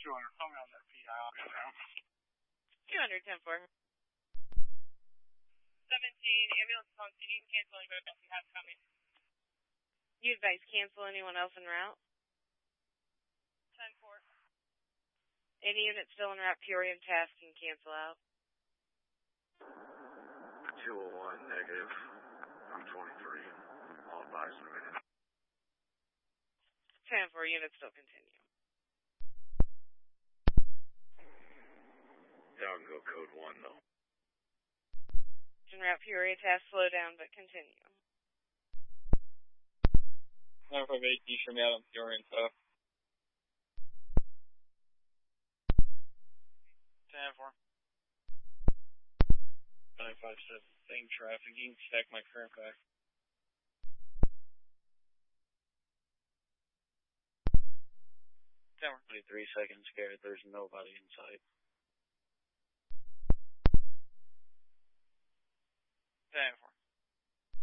200, call me on that PI, I'll go down. 200, 10-4. 17, ambulance on CD, cancel anybody else you have coming. You advise cancel anyone else en route? 10-4. Any unit still en route, Peoria and task can cancel out. 201, negative. I'm 23. I'll advise in a minute. 10-4, unit still continue. Down go code 1, though. En route, Peoria task, slow down, but continue. 958, you show me out on Peoria and stuff. 10-4. 957, same traffic, you can check my current back. 23 seconds scared, there's nobody inside. 10-4.